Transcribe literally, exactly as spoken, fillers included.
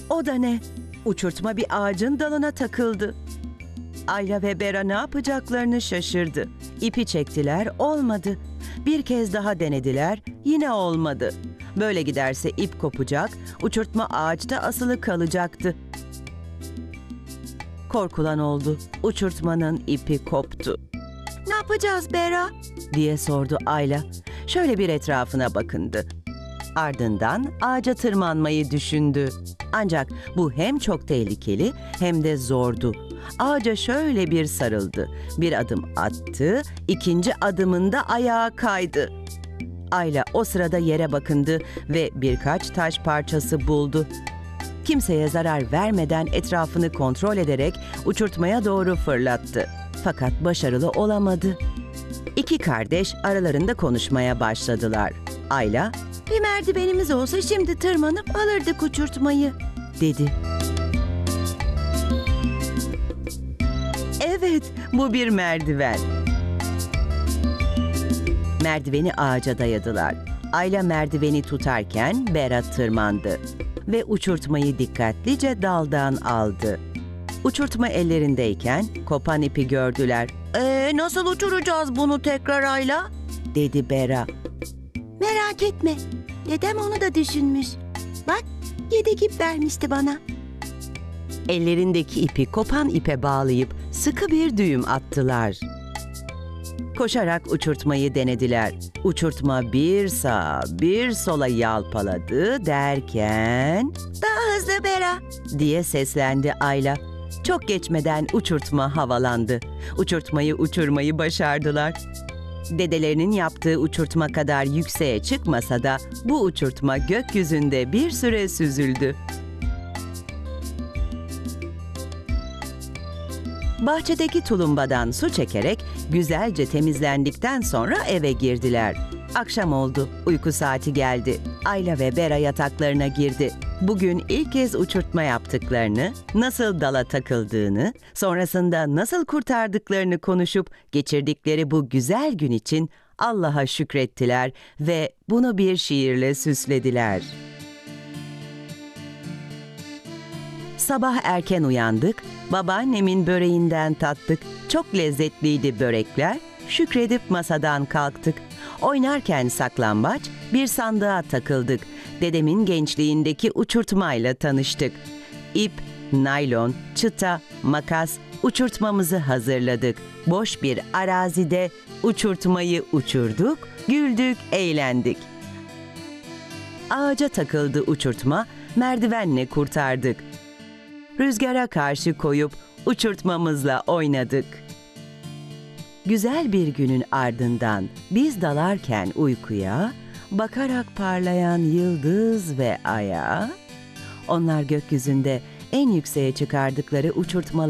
O da ne? Uçurtma bir ağacın dalına takıldı. Ayla ve Bera ne yapacaklarını şaşırdı. İpi çektiler, olmadı. Bir kez daha denediler, yine olmadı. Böyle giderse ip kopacak, uçurtma ağaçta asılı kalacaktı. Korkulan oldu. Uçurtmanın ipi koptu. "Ne yapacağız Bera?" diye sordu Ayla. Şöyle bir etrafına bakındı. Ardından ağaca tırmanmayı düşündü. Ancak bu hem çok tehlikeli hem de zordu. Ağaca şöyle bir sarıldı. Bir adım attı, ikinci adımında ayağa kaydı. Ayla o sırada yere bakındı ve birkaç taş parçası buldu. Kimseye zarar vermeden etrafını kontrol ederek uçurtmaya doğru fırlattı. Fakat başarılı olamadı. İki kardeş aralarında konuşmaya başladılar. Ayla, "Bir merdivenimiz olsa şimdi tırmanıp alırdık uçurtmayı," dedi. Evet, bu bir merdiven. Merdiveni ağaca dayadılar. Ayla merdiveni tutarken Bera tırmandı ve uçurtmayı dikkatlice daldan aldı. Uçurtma ellerindeyken kopan ipi gördüler. "Ee, nasıl uçuracağız bunu tekrar Ayla?" dedi Bera. "Merak etme, dedem onu da düşünmüş. Bak, yedek ip vermişti bana." Ellerindeki ipi kopan ipe bağlayıp sıkı bir düğüm attılar. Koşarak uçurtmayı denediler. Uçurtma bir sağa bir sola yalpaladı derken... "Daha hızlı Bera," diye seslendi Ayla. Çok geçmeden uçurtma havalandı. Uçurtmayı uçurmayı başardılar. Dedelerinin yaptığı uçurtma kadar yükseğe çıkmasa da bu uçurtma gökyüzünde bir süre süzüldü. Bahçedeki tulumbadan su çekerek güzelce temizlendikten sonra eve girdiler. Akşam oldu, uyku saati geldi. Ayla ve Bera yataklarına girdi. Bugün ilk kez uçurtma yaptıklarını, nasıl dala takıldığını, sonrasında nasıl kurtardıklarını konuşup geçirdikleri bu güzel gün için Allah'a şükrettiler ve bunu bir şiirle süslediler. Sabah erken uyandık, babaannemin böreğinden tattık. Çok lezzetliydi börekler, şükredip masadan kalktık. Oynarken saklambaç, bir sandığa takıldık. Dedemin gençliğindeki uçurtmayla tanıştık. İp, naylon, çıta, makas, uçurtmamızı hazırladık. Boş bir arazide uçurtmayı uçurduk, güldük, eğlendik. Ağaca takıldı uçurtma, merdivenle kurtardık. Rüzgara karşı koyup uçurtmamızla oynadık. Güzel bir günün ardından biz dalarken uykuya, bakarak parlayan yıldız ve aya, onlar gökyüzünde en yükseğe çıkardıkları uçurtmaları